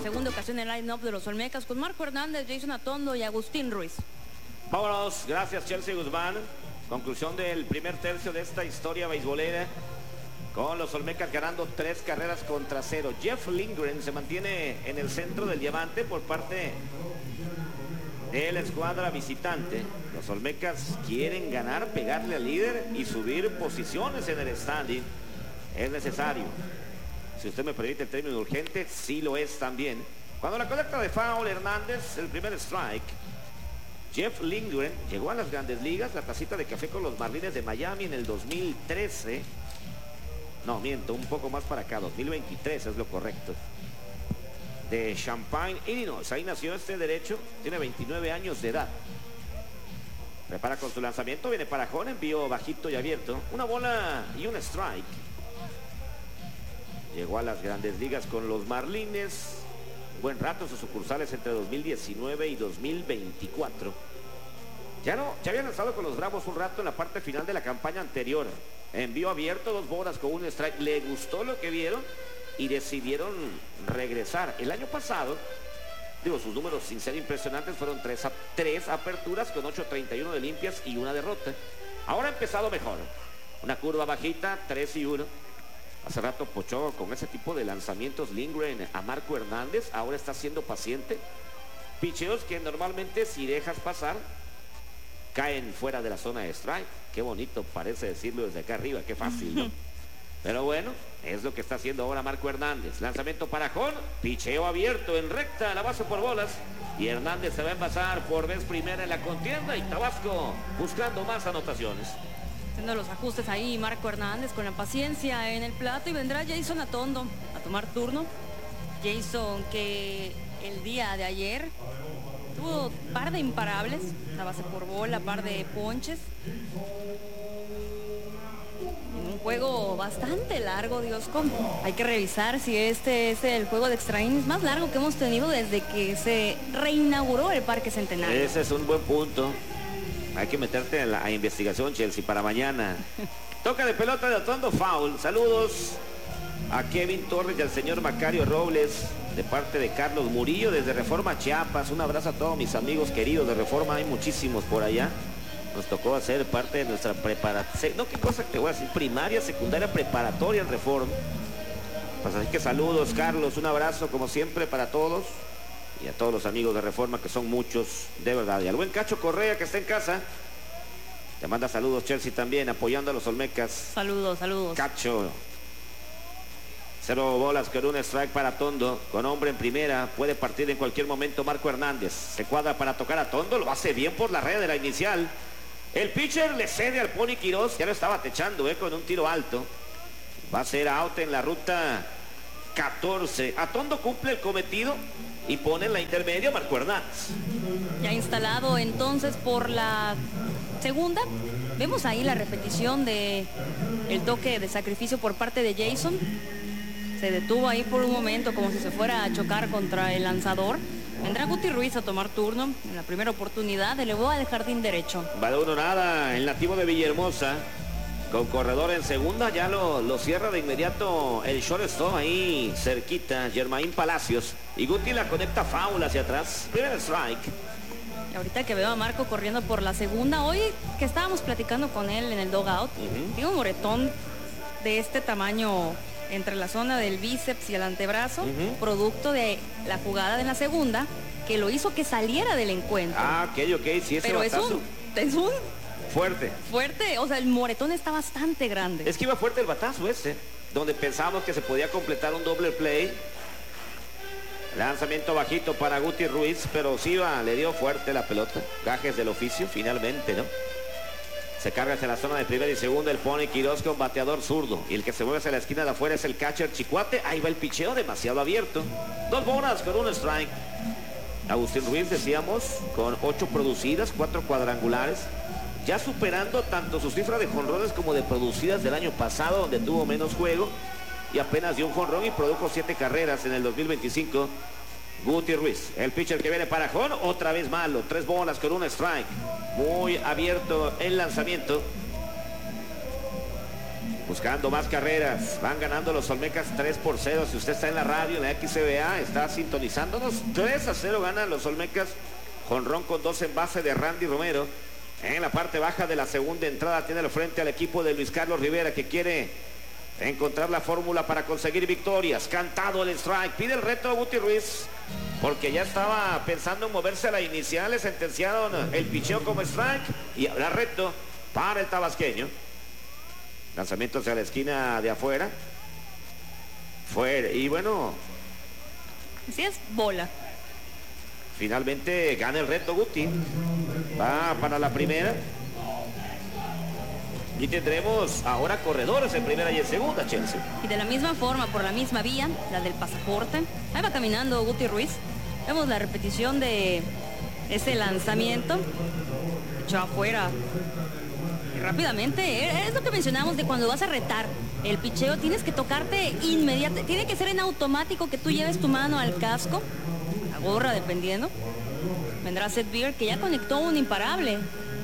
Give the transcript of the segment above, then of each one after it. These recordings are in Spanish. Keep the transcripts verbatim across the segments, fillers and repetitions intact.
segunda ocasión en el line-up de los Olmecas con Marco Hernández, Jason Atondo y Agustín Ruiz. Vámonos, gracias Chelsea Guzmán. Conclusión del primer tercio de esta historia beisbolera, con los Olmecas ganando tres carreras contra cero. Jeff Lindgren se mantiene en el centro del diamante por parte de la escuadra visitante. Los Olmecas quieren ganar, pegarle al líder y subir posiciones en el standing. Es necesario. Si usted me permite el término urgente, sí lo es también. Cuando la colecta de foul, Hernández, el primer strike. Jeff Lindgren llegó a las Grandes Ligas, la tacita de café con los Marlins de Miami en el dos mil trece. No, miento, un poco más para acá, dos mil veintitrés es lo correcto. De Champaign, Illinois. Ahí nació este derecho, tiene veintinueve años de edad. Prepara con su lanzamiento, viene para Jón, envío bajito y abierto. Una bola y un strike. Llegó a las Grandes Ligas con los Marlins. Buen rato sus sucursales entre dos mil diecinueve y dos mil veinticuatro. Ya no, ya habían estado con los Bravos un rato en la parte final de la campaña anterior. Envío abierto, dos bolas con un strike. Le gustó lo que vieron y decidieron regresar. El año pasado, digo, sus números sin ser impresionantes fueron tres, tres aperturas con ocho treinta y uno de limpias y una derrota. Ahora ha empezado mejor. Una curva bajita, tres y uno. Hace rato pochó con ese tipo de lanzamientos Lindgren a Marco Hernández. Ahora está siendo paciente. Picheos que normalmente si dejas pasar caen fuera de la zona de strike. Qué bonito parece decirlo desde acá arriba, qué fácil, ¿no? Pero bueno, es lo que está haciendo ahora Marco Hernández. Lanzamiento para Jón, picheo abierto en recta, la base por bolas. Y Hernández se va a envasar por vez primera en la contienda y Tabasco buscando más anotaciones. Haciendo los ajustes ahí Marco Hernández con la paciencia en el plato y vendrá Jason Atondo a tomar turno. Jason que el día de ayer tuvo par de imparables, la base por bola, par de ponches. En un juego bastante largo, Diosco. Hay que revisar si este es el juego de extra innings más largo que hemos tenido desde que se reinauguró el Parque Centenario. Ese es un buen punto. Hay que meterte en la a investigación, Chelsea, para mañana. Toca de pelota de Atondo, foul. Saludos a Kevin Torres y al señor Macario Robles de parte de Carlos Murillo desde Reforma, Chiapas. Un abrazo a todos mis amigos queridos de Reforma. Hay muchísimos por allá. Nos tocó hacer parte de nuestra preparación. No, qué cosa te voy a decir. Primaria, secundaria, preparatoria en Reforma. Pues así que saludos, Carlos. Un abrazo, como siempre, para todos. Y a todos los amigos de Reforma, que son muchos, de verdad. Y al buen Cacho Correa, que está en casa. Te manda saludos, Chelsea, también, apoyando a los Olmecas. Saludos, saludos. Cacho. Cero bolas con un strike para Tondo. Con hombre en primera. Puede partir en cualquier momento Marco Hernández. Se cuadra para tocar a Tondo. Lo hace bien por la red de la inicial. El pitcher le cede al Pony Quiroz. Ya lo estaba techando, eh, con un tiro alto. Va a ser out en la ruta catorce. Atondo cumple el cometido y pone en la intermedia Marco Hernández. Ya instalado entonces por la segunda. Vemos ahí la repetición de el toque de sacrificio por parte de Jason. Se detuvo ahí por un momento como si se fuera a chocar contra el lanzador. Vendrá Guti Ruiz a tomar turno. En la primera oportunidad elevó al jardín derecho. Va de uno nada el nativo de Villahermosa. Con corredor en segunda, ya lo, lo cierra de inmediato el shortstop ahí cerquita, Germain Palacios. Y Guti la conecta foul hacia atrás. Primer strike. Y ahorita que veo a Marco corriendo por la segunda, hoy que estábamos platicando con él en el dugout, uh-huh. Tiene un moretón de este tamaño entre la zona del bíceps y el antebrazo, uh-huh. Producto de la jugada de la segunda, que lo hizo que saliera del encuentro. Ah, ok, ok, sí, ese Pero es un, es un... Fuerte. Fuerte, o sea, el moretón está bastante grande. Es que iba fuerte el batazo ese, donde pensábamos que se podía completar un doble play. Lanzamiento bajito para Guti Ruiz, pero sí va, le dio fuerte la pelota. Gajes del oficio, finalmente, ¿no? Se carga hacia la zona de primera y segunda el Pony Quiroz con bateador zurdo. Y el que se mueve hacia la esquina de afuera es el catcher Chicuate. Ahí va el picheo, demasiado abierto. Dos bolas con un strike. Agustín Ruiz, decíamos, con ocho producidas, cuatro cuadrangulares. Ya superando tanto su cifra de jonrones como de producidas del año pasado, donde tuvo menos juego y apenas dio un jonrón y produjo siete carreras en el dos mil veinticinco. Guti Ruiz, el pitcher que viene para Jón, otra vez malo, tres bolas con un strike. Muy abierto el lanzamiento. buscando más carreras. Van ganando los Olmecas tres por cero. Si usted está en la radio, en la X C B A, está sintonizándonos. tres a cero ganan los Olmecas. Jonrón con dos en base de Randy Romero. En la parte baja de la segunda entrada tiene al frente al equipo de Luis Carlos Rivera, que quiere encontrar la fórmula para conseguir victorias. Cantado el strike. Pide el reto a Guti Ruiz, porque ya estaba pensando en moverse a la inicial. Le sentenciaron el picheo como strike y habrá reto para el tabasqueño. Lanzamiento hacia la esquina de afuera. Fue, y bueno, si es bola. Finalmente gana el reto Guti. Va para la primera. Y tendremos ahora corredores en primera y en segunda, Chelsea. Y de la misma forma, por la misma vía, la del pasaporte. Ahí va caminando Guti Ruiz. Vemos la repetición de ese lanzamiento. Echó afuera. Y rápidamente, es lo que mencionamos de cuando vas a retar el picheo. Tienes que tocarte inmediatamente. Tiene que ser en automático que tú lleves tu mano al casco, a la gorra, dependiendo. Vendrá Seth Beer, que ya conectó un imparable.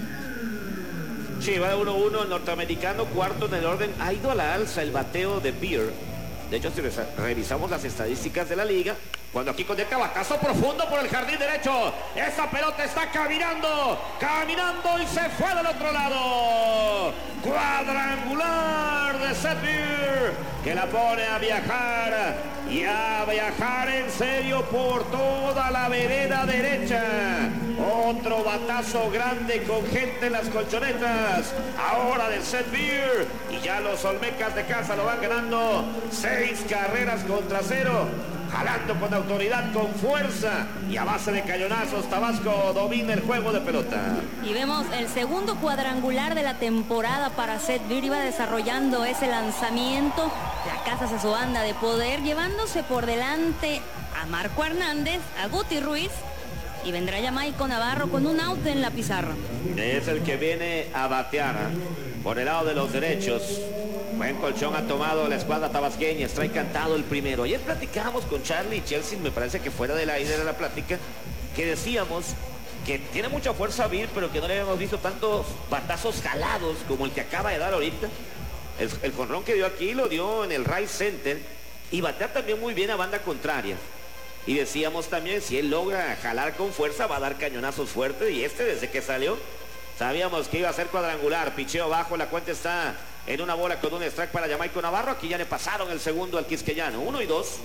Sí, va de uno uno el norteamericano, cuarto en el orden. Ha ido a la alza el bateo de Beer. De hecho, si revisamos las estadísticas de la liga, cuando aquí conecta batazo profundo por el jardín derecho, esa pelota está caminando, caminando y se fue del otro lado. Cuadrangular de Seth Beer, que la pone a viajar y a viajar en serio por toda la vereda derecha. Otro batazo grande con gente en las colchonetas. Ahora de Seth Beer. Y ya los Olmecas de casa lo van ganando. Seis carreras contra cero. Jalando con autoridad, con fuerza. Y a base de cañonazos, Tabasco domina el juego de pelota. Y vemos el segundo cuadrangular de la temporada para Seth Beer. Iba desarrollando ese lanzamiento. La casa a su banda de poder, llevándose por delante a Marco Hernández, a Guti Ruiz. Y vendrá Jamaico Navarro con un out en la pizarra. Es el que viene a batear por el lado de los derechos. Buen colchón ha tomado la escuadra tabasqueña. Strike cantado el primero. Ayer platicábamos con Charlie y Chelsea, me parece que fuera del aire de la plática, que decíamos que tiene mucha fuerza Beer, pero que no le habíamos visto tantos batazos jalados como el que acaba de dar ahorita. El, el jonrón que dio aquí lo dio en el right center y batea también muy bien a banda contraria. Y decíamos también, si él logra jalar con fuerza, va a dar cañonazos fuertes. Y este, desde que salió, sabíamos que iba a ser cuadrangular. Picheo bajo, la cuenta está en una bola con un strike para Jamaico Navarro. Aquí ya le pasaron el segundo al quisqueyano. Uno y dos.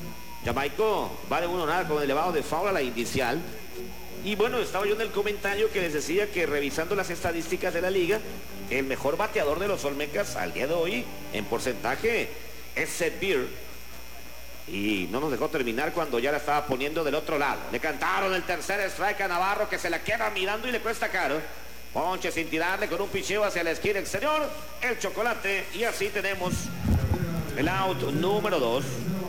Jamaico va de uno nada con elevado de foul a la inicial. Y bueno, estaba yo en el comentario que les decía que revisando las estadísticas de la liga, el mejor bateador de los Olmecas al día de hoy, en porcentaje, es Seth Beer. Y no nos dejó terminar cuando ya la estaba poniendo del otro lado. Le cantaron el tercer strike a Navarro, que se la queda mirando y le cuesta caro. Ponche sin tirarle con un picheo hacia la esquina exterior. El chocolate. Y así tenemos el out número dos.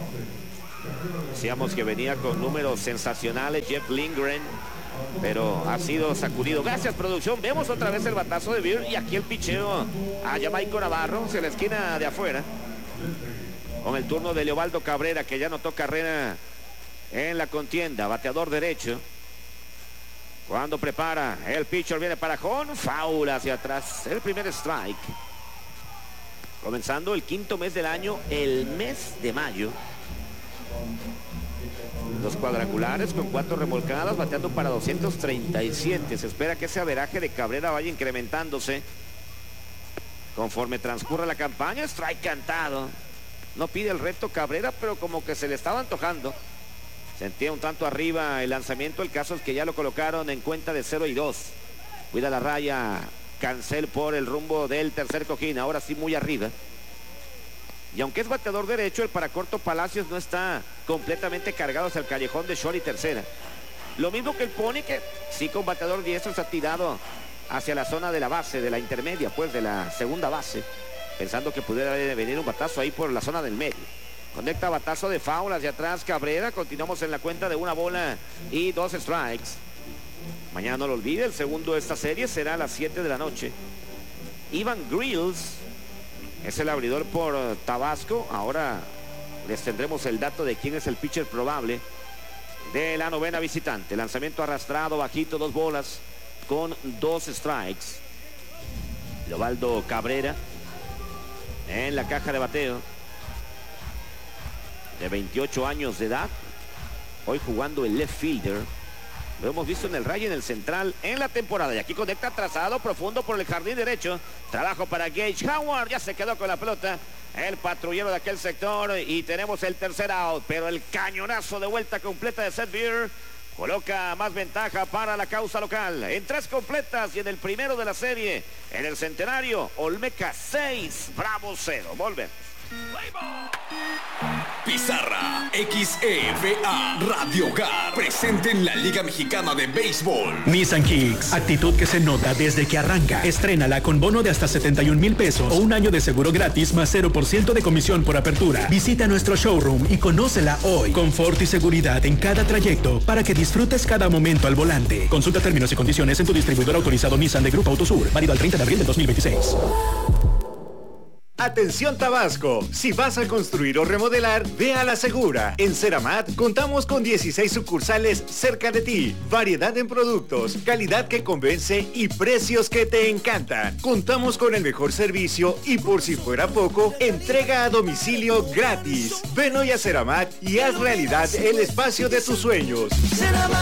Decíamos que venía con números sensacionales Jeff Lindgren, pero ha sido sacudido. Gracias, producción. Vemos otra vez el batazo de Beer. Y aquí el picheo a Jamaico Navarro hacia la esquina de afuera. Con el turno de Leobaldo Cabrera, que ya anotó carrera en la contienda. Bateador derecho. Cuando prepara el pitcher, viene para Jon. Foul hacia atrás. El primer strike. Comenzando el quinto mes del año, el mes de mayo. Dos cuadrangulares con cuatro remolcadas, bateando para doscientos treinta y siete. Se espera que ese averaje de Cabrera vaya incrementándose conforme transcurra la campaña. Strike cantado. No pide el reto Cabrera, pero como que se le estaba antojando. Sentía un tanto arriba el lanzamiento. El caso es que ya lo colocaron en cuenta de cero y dos. Cuida la raya Cancel por el rumbo del tercer cojín. Ahora sí muy arriba. Y aunque es bateador derecho, el paracorto Palacios no está completamente cargado hacia el callejón de short y tercera. Lo mismo que el Pony, que sí con bateador diestro está tirado hacia la zona de la base, de la intermedia, pues de la segunda base, pensando que pudiera venir un batazo ahí por la zona del medio. Conecta batazo de foul hacia atrás Cabrera. Continuamos en la cuenta de una bola y dos strikes. Mañana no lo olvide, el segundo de esta serie será a las siete de la noche. Ivan Grills es el abridor por Tabasco. Ahora les tendremos el dato de quién es el pitcher probable de la novena visitante. Lanzamiento arrastrado, bajito, dos bolas con dos strikes. Leobaldo Cabrera en la caja de bateo. De veintiocho años de edad. Hoy jugando el left fielder. Lo hemos visto en el Rayo, en el central, en la temporada. Y aquí conecta trazado profundo por el jardín derecho. Trabajo para Gage Howard. Ya se quedó con la pelota el patrullero de aquel sector. Y tenemos el tercer out. Pero el cañonazo de vuelta completa de Seth Beer coloca más ventaja para la causa local. En tres completas y en el primero de la serie. En el centenario, Olmeca seis, Bravos cero. Volvemos. Pizarra X E V A Radio Hogar presente en la Liga Mexicana de Béisbol. Nissan Kicks, actitud que se nota desde que arranca. Estrénala con bono de hasta setenta y un mil pesos o un año de seguro gratis más cero por ciento de comisión por apertura. Visita nuestro showroom y conócela hoy. Confort y seguridad en cada trayecto para que disfrutes cada momento al volante. Consulta términos y condiciones en tu distribuidor autorizado Nissan de Grupo Autosur, válido al treinta de abril del dos mil veintiséis. Atención Tabasco, si vas a construir o remodelar, ve a La Segura. En Ceramat contamos con dieciséis sucursales cerca de ti, variedad en productos, calidad que convence y precios que te encantan. Contamos con el mejor servicio y por si fuera poco, entrega a domicilio gratis. Ven hoy a Ceramat y haz realidad el espacio de tus sueños.